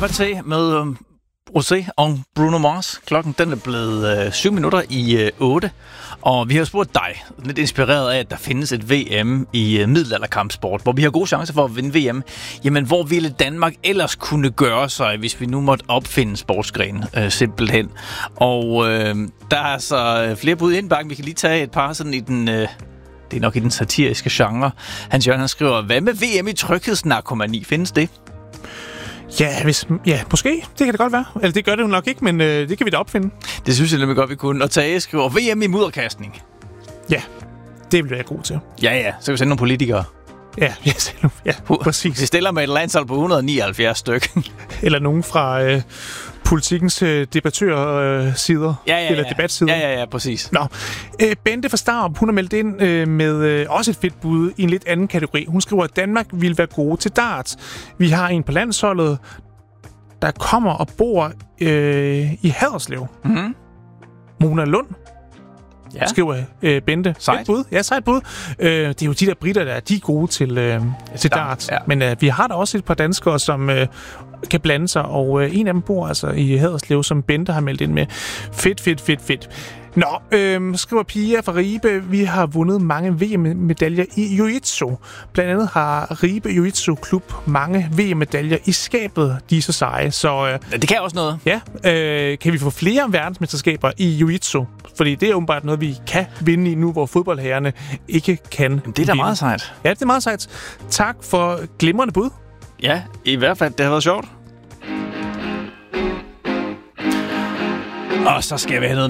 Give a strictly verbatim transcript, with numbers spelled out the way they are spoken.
Pathé med um, Rosé og Bruno Mars. Klokken den er blevet øh, syv minutter i øh, otte. Og vi har spurgt dig, lidt inspireret af, at der findes et V M i øh, middelalderkampsport, hvor vi har gode chancer for at vinde V M. Jamen, hvor ville Danmark ellers kunne gøre sig, hvis vi nu måtte opfinde sportsgrenen, øh, simpelthen? Og øh, der er altså flere bud indbakken. Vi kan lige tage et par sådan i den... Øh, det er nok i den satiriske genre. Hans Jørgen, han skriver, hvad med V M i tryghedsnarkomani? Findes det? Ja, hvis, ja, måske. Det kan det godt være. Eller det gør det jo nok ikke, men øh, det kan vi da opfinde. Det synes jeg nemlig godt, vi kunne. Og Tage skriver, V M i mudderkastning. Ja, det bliver jeg god til. Ja, ja. Så kan vi sende nogle politikere. Ja, ja, ja præcis. Vi stiller med et landshold på et hundrede og nioghalvfjerds stykker. Eller nogen fra øh, politikens øh, debattørsider. Øh, ja, ja, ja. Eller debatsider. Ja, ja, ja, præcis. Nå. Øh, Bente fra Starup, hun har meldt ind øh, med øh, også et fedt bud i en lidt anden kategori. Hun skriver, at Danmark vil være gode til darts. Vi har en på landsholdet, der kommer og bor øh, i Haderslev. Mm-hmm. Mona Lund. Ja. Skriver øh, Bente. Sejt. Bud. Ja, sejt bud. Øh, det er jo de der britter, der er de er gode til, øh, til darts. Ja. Men øh, vi har da også et par danskere, som øh, kan blande sig, og øh, en af dem bor altså i Haderslev, som Bente har meldt ind med. Fedt, fedt, fedt, fedt. Nå, øh, skriver Pia fra Ribe, vi har vundet mange V M-medaljer i Jiu-Jitsu. Blandt andet har Ribe Jiu-Jitsu-klub mange V M-medaljer i skabet. De er så seje. Så, øh, det kan også noget. Ja, øh, kan vi få flere verdensmesterskaber i Jiu-Jitsu? Fordi det er åbenbart noget, vi kan vinde i nu, hvor fodboldherrerne ikke kan. Jamen, det er da meget sejt. Ja, det er meget sejt. Tak for glimrende bud. Ja, i hvert fald. Det har været sjovt. Og så skal vi have noget